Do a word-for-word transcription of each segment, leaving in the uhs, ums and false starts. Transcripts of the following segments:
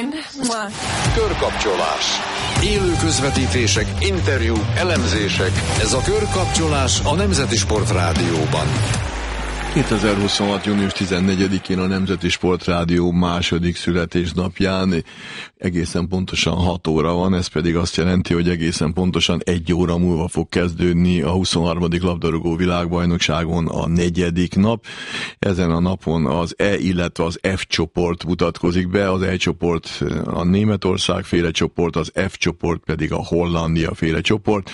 mine. Mwah. Körkapcsolás. Élő közvetítések, interjúk, elemzések. Ez a Körkapcsolás a Nemzeti Sport Rádióban. kétezer-huszonhat. június tizennegyedikén a Nemzeti Sport Rádió második születésnapján egészen pontosan hat óra van, ez pedig azt jelenti, hogy egészen pontosan egy óra múlva fog kezdődni a huszonharmadik labdarúgó világbajnokságon a negyedik nap. Ezen a napon az E, illetve az F csoport mutatkozik be, az E csoport a Németország féle csoport, az F csoport pedig a Hollandia féle csoport.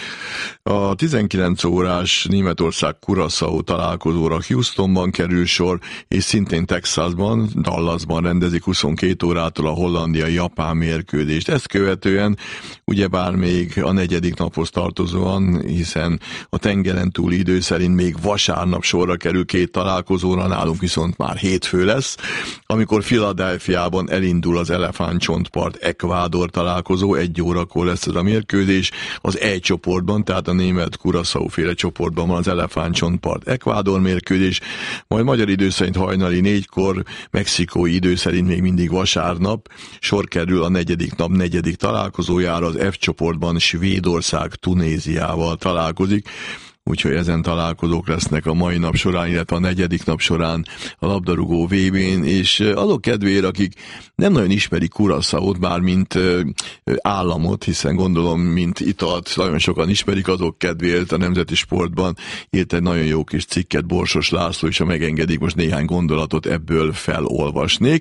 A tizenkilenc órás Németország-Curaçao találkozóra Houstonban kerül sor, és szintén Texasban, Dallasban rendezik huszonkét órától a Hollandia-Japán mérkőzést. Ezt követően ugyebár még a negyedik naphoz tartozóan, hiszen a tengeren túli idő szerint még vasárnap sorra kerül két találkozóra, nálunk viszont már hétfő lesz, amikor Philadelphiában elindul az elefántcsontpart Ecuador találkozó, egy órakor lesz ez a mérkőzés, az E csoportban, tehát a német Curaçao féle csoportban van az elefántcsontpart Ecuador mérkőzés, majd magyar idő szerint hajnali négykor, mexikói idő szerint még mindig vasárnap sor kerül a negyedik nap negyedik találkozójára, az F csoportban Svédország Tunéziával találkozik, úgyhogy ezen találkozók lesznek a mai nap során, illetve a negyedik nap során a labdarúgó vé bén, és azok kedvéért, akik nem nagyon ismerik Curaçaót, bár mint államot, hiszen gondolom, mint italt nagyon sokan ismerik, azok kedvéért a Nemzeti Sportban írt egy nagyon jó kis cikket Borsos László, és ha megengedik, most néhány gondolatot ebből felolvasnék.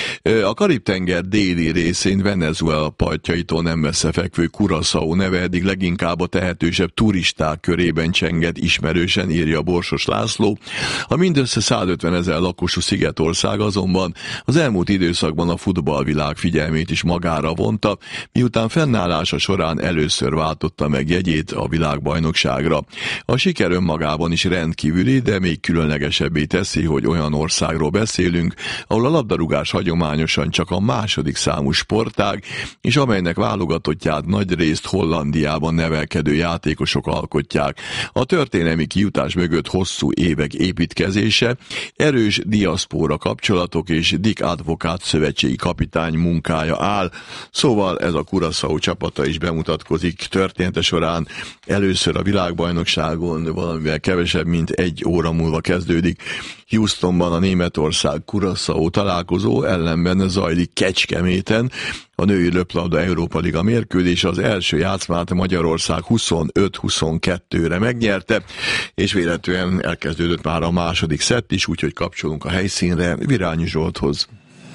A Karib-tenger déli részén Venezuela partjaitól nem messze fekvő Curaçao neve eddig leginkább a tehetősebb turisták körében csenget ismerősen, írja Borsos László. A mindössze százötvenezer lakosú szigetország azonban az elmúlt időszakban a futballvilág figyelmét is magára vonta, miután fennállása során először váltotta meg jegyét a világbajnokságra. A siker önmagában is rendkívüli, de még különlegesebbé teszi, hogy olyan országról beszélünk, ahol a labdarúgás hagyományosan csak a második számú sportág, és amelynek válogatottját nagyrészt Hollandiában nevelkedő játékosok alkotják. A történelmi kijutás mögött hosszú évek építkezése, erős diaszpóra kapcsolatok és Dick Advocat szövetségi kapitány munkája áll. Szóval ez a Curaçao csapata is bemutatkozik története során. Először a világbajnokságon valamivel kevesebb, mint egy óra múlva kezdődik Houstonban a Németország-Curaçao találkozó, ellenben zajlik Kecskeméten a női röplabda Európa Liga mérkőzés. Az első játszmát Magyarország huszonöt huszonkettőre megnyerte, és véletlenül elkezdődött már a második szett is, úgyhogy kapcsolunk a helyszínre Virányi Zsolthoz.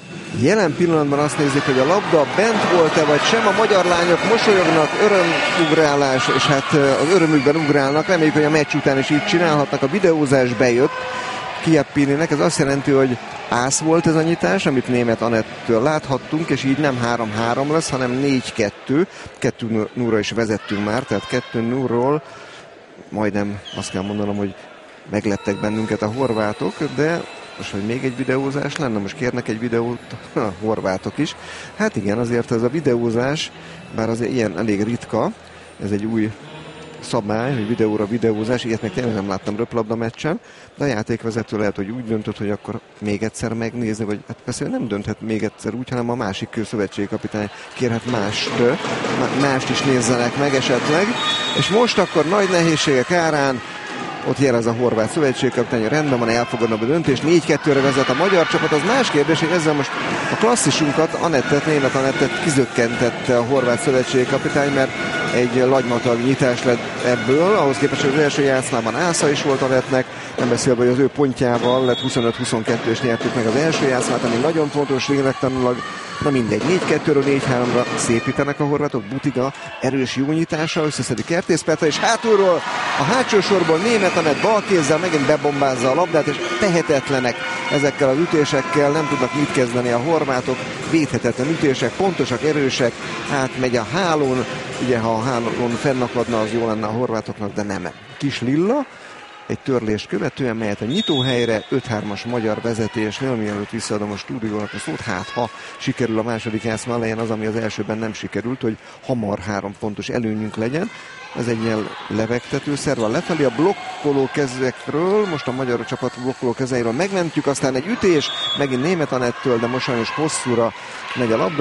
Jelen pillanatban azt nézik, hogy a labda bent volt-e vagy sem, a magyar lányok mosolyognak, örömugrálás, és hát az örömükben ugrálnak, reméljük, hogy a meccs után is így csinálhatnak. A videózás bejött Chiappininek, ez azt jelenti, hogy ász volt ez a nyitás, amit Németh Anettől láthattunk, és így nem három-három lesz, hanem négy kettő. kettő nullra is vezettünk már, tehát kettő nullról majdnem azt kell mondanom, hogy megleptek bennünket a horvátok, de most, hogy még egy videózás lenne, most kérnek egy videót a horvátok is. Hát igen, azért ez a videózás, bár azért ilyen elég ritka, ez egy új szabály, hogy videóra videózás, ilyet még tényleg nem láttam röplabda meccsen, de a játékvezető lehet, hogy úgy döntött, hogy akkor még egyszer megnézni, vagy hát persze nem dönthet még egyszer úgy, hanem a másik szövetségkapitány kérhet mást, mást is nézzenek meg esetleg, és most akkor nagy nehézségek árán ott jelez a horvát szövetségkapitány, rendben van, elfogadom a döntést, négy kettőre vezet a magyar csapat. Az más kérdés, hogy ezzel most a klasszisunkat, Anettet, Németh Anettet kizökkentette a horvát szövetségkapitány, mert egy lagymatag nyitás lett ebből, ahhoz képest, hogy az első játszmában ásza is volt Anettnek, nem beszélve, hogy az ő pontjával lett huszonöt huszonkettő, és nyertük meg az első játszmát, ami nagyon fontos lélektanilag. Na mindegy, négy kettőről négy háromra szépítenek a horvátok, Butiga erős jó nyitása, összeszedi Kertész Petra, és hátulról a hátsó sorból Németh Anett balkézzel megint bebombázza a labdát, és tehetetlenek ezekkel az ütésekkel, nem tudnak mit kezdeni a horvátok, védhetetlen ütések, pontosak, erősek, átmegy a hálón, ugye ha a hálón fennakadna, az jó lenne a horvátoknak, de nem. Kis Lilla, egy törlést követően, melyet a nyitóhelyre öt hármas magyar vezetésnél, mielőtt visszaadom a stúdiónak a szót, hát ha sikerül a második játszma elején az, ami az elsőben nem sikerült, hogy hamar három pontos előnyünk legyen. Ez egy ilyen levegtető szerva lefelé, a blokkoló kezekről, most a magyar csapat blokkoló kezeiről megmentjük, aztán egy ütés, megint Németh Anettől, de most sajnos hosszúra megy a labda,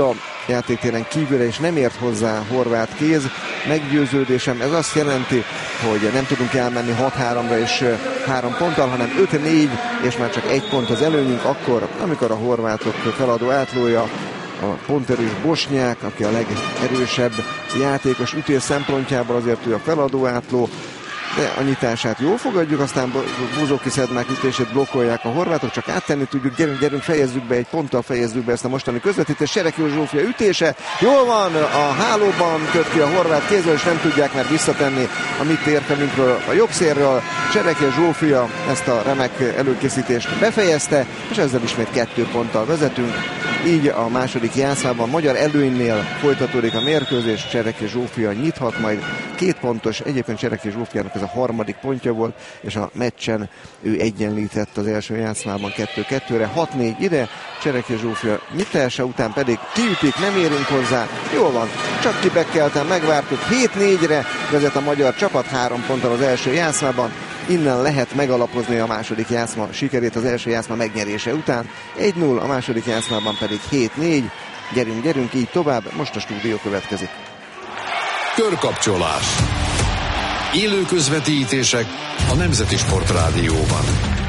játéktéren kívülre, és nem ért hozzá horvát kéz. Meggyőződésem, ez azt jelenti, hogy nem tudunk elmenni hat háromra és három ponttal, hanem öt négy, és már csak egy pont az előnyünk akkor, amikor a horvátok feladó átlója, a ponterős Bosnyák, aki a legerősebb játékos ütés szempontjából, azért ő a feladó átló, de a nyitását jól fogadjuk, aztán Búzóki Szedmák ütését blokkolják a horvátok, csak áttenni tudjuk, gyerünk, gyerünk, fejezzük be, egy ponttal fejezzük be ezt a mostani közvetítést. Sereki Zsófia ütése, jól van, a hálóban köt ki a horvát kézzel, és nem tudják már visszatenni a mi térfelünkről a jobb szélről. Sereki Zsófia ezt a remek előkészítést befejezte, és ezzel ismét kettő ponttal vezetünk. Így a második játszmában magyar előnynél folytatódik a mérkőzés, Sereki Zsófia nyithat, majd két pontos, egyébként Sereki Zsófiának ez a harmadik pontja volt, és a meccsen ő egyenlített az első játszmában kettő kettőre, hat négy ide, Sereki Zsófia nyitása után pedig kiütik, nem érünk hozzá, jól van, csak kibekkeltem, megvártuk, hét négyre vezet a magyar csapat három ponttal az első játszmában. Innen lehet megalapozni a második játszma sikerét az első játszma megnyerése után. egy null, a második játszmában pedig hét négy. Gyerünk, gyerünk így tovább, most a stúdió következik. Körkapcsolás. Élő közvetítések a Nemzeti Sport Rádióban.